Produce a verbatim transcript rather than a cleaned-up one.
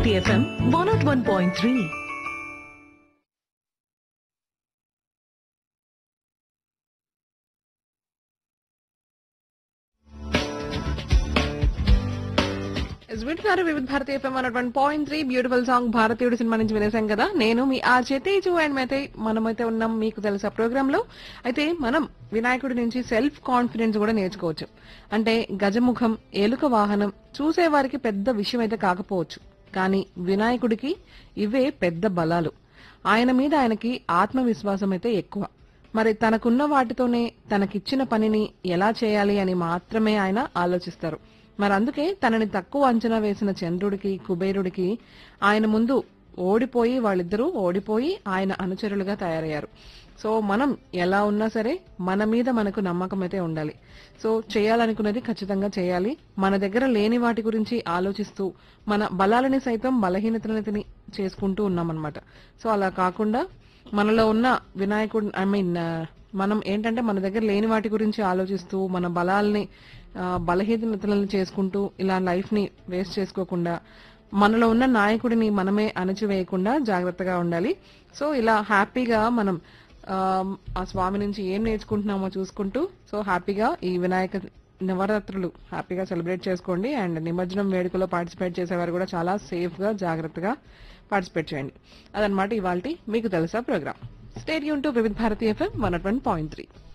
Bharati F M one oh one point three. వింటున్నారు వివిధ Bharati FM one one point three. Beautiful song భారతీయుడు cinema నుంచి వినేసాం కదా. నేను మీ ఆర్జే తేజు అండ్ అయితే మనమైతే ఉన్నాం మీకు తెలుసా ప్రోగ్రామ్ లో. అయితే మనం వినాయకుడి నుంచి సెల్ఫ్ కాన్ఫిడెన్స్ కూడా నేర్చుకోవచ్చు. అంటే గజముఖం, ఏలుక వాహనం చూసేవారికి పెద్ద విషయం అయితే కాకపోవచ్చు, కానీ వినాయకుడికి ఇవే పెద్ద బలాలు. ఆయన మీద ఆయనకి ఆత్మవిశ్వాసం అయితే ఎక్కువ. మరి తనకున్న వాటితోనే తనకిచ్చిన పనిని ఎలా చేయాలి అని మాత్రమే ఆయన ఆలోచిస్తారు. మరి అందుకే తనని తక్కువ అంచనా వేసిన చంద్రుడికి, కుబేరుడికి ఆయన ముందు ఓడిపోయి వాళ్ళిద్దరూ ఓడిపోయి ఆయన అనుచరులుగా తయారయ్యారు. సో మనం ఎలా ఉన్నా సరే మన మీద మనకు నమ్మకం అయితే ఉండాలి. సో చేయాలనుకున్నది ఖచ్చితంగా చేయాలి. మన దగ్గర లేని వాటి గురించి ఆలోచిస్తూ మన బలాలని సైతం బలహీనతలని చేసుకుంటూ ఉన్నామన్నమాట. సో అలా కాకుండా మనలో ఉన్న వినాయకుడు ఐ మీన్ మనం ఏంటంటే మన దగ్గర లేని వాటి గురించి ఆలోచిస్తూ మన బలాల్ని బలహీనతలను చేసుకుంటూ ఇలా లైఫ్ ని వేస్ట్ చేసుకోకుండా మనలో ఉన్న నాయకుడిని మనమే అణచివేయకుండా జాగ్రత్తగా ఉండాలి. సో ఇలా హ్యాపీగా మనం ఆ స్వామి నుంచి ఏం నేర్చుకుంటున్నామో చూసుకుంటూ సో హ్యాపీగా ఈ వినాయక నవరాత్రులు హ్యాపీగా సెలబ్రేట్ చేసుకోండి. అండ్ నిమజ్జనం వేడుకలో పార్టిసిపేట్ చేసేవారు కూడా చాలా సేఫ్ గా జాగ్రత్తగా పార్టిసిపేట్ చేయండి. అదనమాట ఇవాల్టి మీకు తెలుసా ప్రోగ్రామ్. స్టే ట్యూన్ టు వివిధ Bharati FM one one point three.